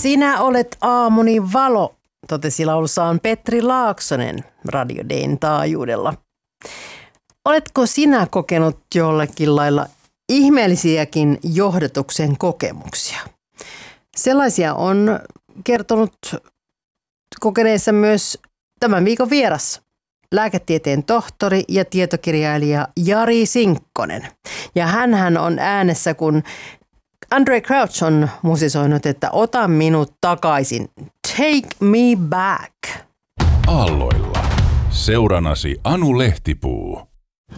Sinä olet aamuni valo, totesi laulussaan Petri Laaksonen Radio Dayn taajuudella. Oletko sinä kokenut jollakin lailla ihmeellisiäkin johdatuksen kokemuksia? Sellaisia on kertonut kokeneessa myös tämän viikon vieras, lääketieteen tohtori ja tietokirjailija Jari Sinkkonen. Ja hänhän on äänessä, kun Andraé Crouch on musisoinut, että ota minut takaisin. Take me back. Aalloilla. Seuranasi Anu Lehtipuu.